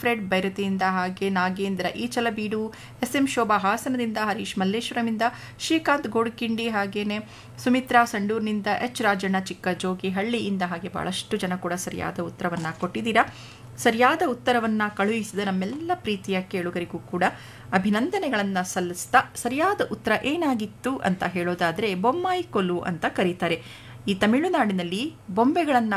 Wilfred ಬೈರತಿಯಿಂದ, ಹಾಗೆ Nagendra Eechalabeedu, SM. Shobha ಹಾಸನದಿಂದ, Harish ಮಲ್ಲೇಶ್ವರಮಿಂದ, Srikanth Godkhindi, ಹಾಗೇನೆ Sumitra ಸಂಡೂರಿನಿಂದ, H Rajanna ಚಿಕ್ಕಜೋಗಿಹಳ್ಳಿಯಿಂದ, ಹಾಗೆ ಬಹಳಷ್ಟು ಜನ ಕೂಡ ಸರಿಯಾದ ಉತ್ತರವನ್ನು ಕೊಟ್ಟಿದ್ದೀರಾ. ಸರಿಯಾದ ಉತ್ತರವನ್ನು ಕಳುಹಿಸಿದ ನಮ್ಮೆಲ್ಲ ಪ್ರೀತಿಯ ಕೇಳುಗರಿಗೂ ಕೂಡ ಅಭಿನಂದನೆಗಳನ್ನು ಸಲ್ಲಿಸ್ತಾ, ಸರಿಯಾದ ಉತ್ತರ ಏನಾಗಿತ್ತು ಅಂತ ಹೇಳೋದಾದರೆ ಬೊಮ್ಮಾಯಿ ಕೊಲ್ಲು ಅಂತ ಕರೀತಾರೆ. ಈ ತಮಿಳುನಾಡಿನಲ್ಲಿ ಬೊಂಬೆಗಳನ್ನು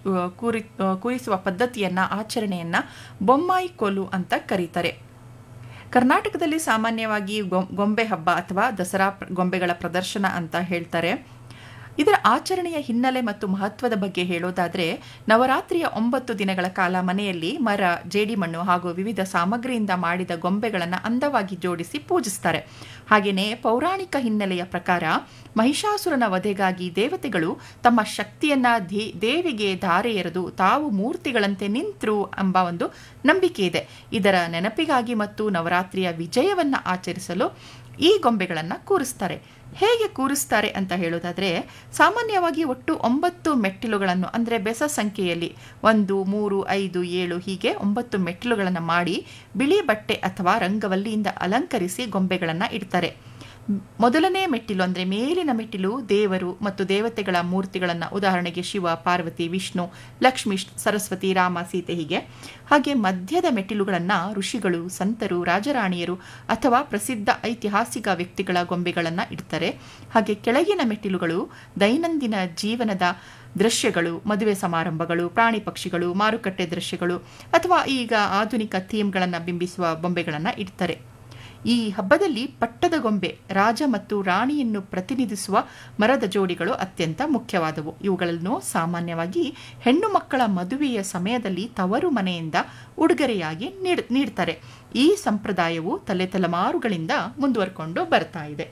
ಕೂರಿಸುವ ಪದ್ಧತಿಯನ್ನು, ಆಚರಣೆಯನ್ನು ಬೊಮ್ಮಾಯಿ ಕೊಲ್ಲು ಅಂತ ಕರೀತಾರೆ. ಕರ್ನಾಟಕದಲ್ಲಿ ಸಾಮಾನ್ಯವಾಗಿ ಗೊಂಬೆ ಹಬ್ಬ ಅಥವಾ ದಸರಾ ಗೊಂಬೆಗಳ ಪ್ರದರ್ಶನ ಅಂತ ಹೇಳ್ತಾರೆ. ಇದರ ಆಚರಣೆಯ ಹಿನ್ನೆಲೆ ಮತ್ತು ಮಹತ್ವದ ಬಗ್ಗೆ ಹೇಳೋದಾದರೆ, ನವರಾತ್ರಿಯ 9 ದಿನಗಳ ಕಾಲ ಮನೆಯಲ್ಲಿ ಮರ, ಜೇಡಿಮಣ್ಣು ಹಾಗೂ ವಿವಿಧ ಸಾಮಗ್ರಿಯಿಂದ ಮಾಡಿದ ಗೊಂಬೆಗಳನ್ನು ಅಂದವಾಗಿ ಜೋಡಿಸಿ ಪೂಜಿಸ್ತಾರೆ. ಹಾಗೆಯೇ ಪೌರಾಣಿಕ ಹಿನ್ನೆಲೆಯ ಪ್ರಕಾರ ಮಹಿಷಾಸುರನ ವಧೆಗಾಗಿ ದೇವತೆಗಳು ತಮ್ಮ ಶಕ್ತಿಯನ್ನ ದೇವಿಗೆ ಧಾರೆ ಎರೆದು ತಾವು ಮೂರ್ತಿಗಳಂತೆ ನಿಂತರು ಎಂಬ ಒಂದು ನಂಬಿಕೆ ಇದೆ. ಇದರ ನೆನಪಿಗಾಗಿ ಮತ್ತು ನವರಾತ್ರಿಯ ವಿಜಯವನ್ನು ಆಚರಿಸಲು ಈ ಗೊಂಬೆಗಳನ್ನು ಕೂರಿಸ್ತಾರೆ. ಹೇಗೆ ಕೂರಿಸ್ತಾರೆ ಅಂತ ಹೇಳೋದಾದರೆ, ಸಾಮಾನ್ಯವಾಗಿ ಒಟ್ಟು 9 ಮೆಟ್ಟಿಲುಗಳನ್ನು, ಅಂದರೆ ಬೆಸ ಸಂಖ್ಯೆಯಲ್ಲಿ 1, 3, 5, 7 ಹೀಗೆ 9 ಮೆಟ್ಟಿಲುಗಳನ್ನು ಮಾಡಿ ಬಿಳಿ ಬಟ್ಟೆ ಅಥವಾ ರಂಗವಲ್ಲಿಯಿಂದ ಅಲಂಕರಿಸಿ ಗೊಂಬೆಗಳನ್ನು ಇಡ್ತಾರೆ. ಮೊದಲನೇ ಮೆಟ್ಟಿಲು ಅಂದರೆ ಮೇಲಿನ ಮೆಟ್ಟಿಲು ದೇವರು ಮತ್ತು ದೇವತೆಗಳ ಮೂರ್ತಿಗಳನ್ನು, ಉದಾಹರಣೆಗೆ ಶಿವ, ಪಾರ್ವತಿ, ವಿಷ್ಣು, ಲಕ್ಷ್ಮಿ, ಸರಸ್ವತಿ, ರಾಮ, ಸೀತೆ ಹೀಗೆ. ಹಾಗೆ ಮಧ್ಯದ ಮೆಟ್ಟಿಲುಗಳನ್ನು ಋಷಿಗಳು, ಸಂತರು, ರಾಜರಾಣಿಯರು ಅಥವಾ ಪ್ರಸಿದ್ಧ ಐತಿಹಾಸಿಕ ವ್ಯಕ್ತಿಗಳ ಗೊಂಬೆಗಳನ್ನು ಇಡ್ತಾರೆ. ಹಾಗೆ ಕೆಳಗಿನ ಮೆಟ್ಟಿಲುಗಳು ದೈನಂದಿನ ಜೀವನದ ದೃಶ್ಯಗಳು, ಮದುವೆ ಸಮಾರಂಭಗಳು, ಪ್ರಾಣಿ ಪಕ್ಷಿಗಳು, ಮಾರುಕಟ್ಟೆ ದೃಶ್ಯಗಳು ಅಥವಾ ಈಗ ಆಧುನಿಕ ಥೀಮ್ಗಳನ್ನು ಬಿಂಬಿಸುವ ಬೊಂಬೆಗಳನ್ನು ಇಡ್ತಾರೆ. ಈ ಹಬ್ಬದಲ್ಲಿ ಪಟ್ಟದ ಗೊಂಬೆ, ರಾಜ ಮತ್ತು ರಾಣಿಯನ್ನು ಪ್ರತಿನಿಧಿಸುವ ಮರದ ಜೋಡಿಗಳು ಅತ್ಯಂತ ಮುಖ್ಯವಾದವು. ಇವುಗಳನ್ನು ಸಾಮಾನ್ಯವಾಗಿ ಹೆಣ್ಣು ಮಕ್ಕಳ ಮದುವೆಯ ಸಮಯದಲ್ಲಿ ತವರು ಮನೆಯಿಂದ ಉಡುಗೊರೆಯಾಗಿ ನೀಡ್ತಾರೆ. ಈ ಸಂಪ್ರದಾಯವು ತಲೆತಲೆಮಾರುಗಳಿಂದ ಮುಂದುವರ್ಕೊಂಡು ಬರ್ತಾ ಇದೆ.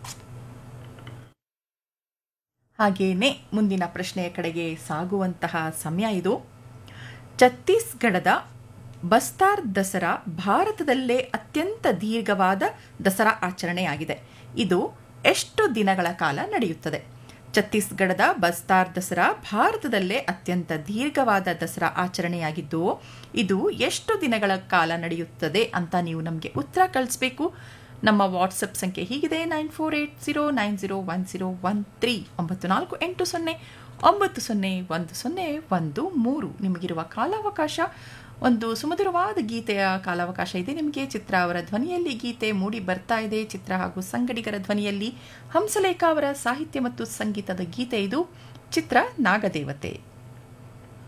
ಹಾಗೇನೆ ಮುಂದಿನ ಪ್ರಶ್ನೆಯ ಕಡೆಗೆ ಸಾಗುವಂತಹ ಸಮಯ ಇದು. ಛತ್ತೀಸ್ಗಢದ ಬಸ್ತಾರ್ ದಸರಾ ಭಾರತದಲ್ಲೇ ಅತ್ಯಂತ ದೀರ್ಘವಾದ ದಸರಾ ಆಚರಣೆಯಾಗಿದೆ. ಇದು ಎಷ್ಟು ದಿನಗಳ ಕಾಲ ನಡೆಯುತ್ತದೆ? ಛತ್ತೀಸ್ಗಢದ ಬಸ್ತಾರ್ ದಸರಾ ಭಾರತದಲ್ಲೇ ಅತ್ಯಂತ ದೀರ್ಘವಾದ ದಸರಾ ಆಚರಣೆಯಾಗಿದ್ದು, ಇದು ಎಷ್ಟು ದಿನಗಳ ಕಾಲ ನಡೆಯುತ್ತದೆ ಅಂತ ನೀವು ನಮಗೆ ಉತ್ತರ ಕಳಿಸ್ಬೇಕು. ನಮ್ಮ ವಾಟ್ಸಪ್ ಸಂಖ್ಯೆ ಹೀಗಿದೆ: 9480901013 9480901013. ನಿಮಗಿರುವ ಕಾಲಾವಕಾಶ ಒಂದು ಸುಮಧುರವಾದ ಗೀತೆಯ ಕಾಲಾವಕಾಶ ಇದೆ ನಿಮಗೆ. ಚಿತ್ರ ಅವರ ಧ್ವನಿಯಲ್ಲಿ ಗೀತೆ ಮೂಡಿ ಬರ್ತಾ ಇದೆ. ಚಿತ್ರ ಹಾಗೂ ಸಂಗಡಿಗರ ಧ್ವನಿಯಲ್ಲಿ ಹಂಸಲೇಖ ಅವರ ಸಾಹಿತ್ಯ ಮತ್ತು ಸಂಗೀತದ ಗೀತೆ ಇದು. ಚಿತ್ರ ನಾಗದೇವತೆ.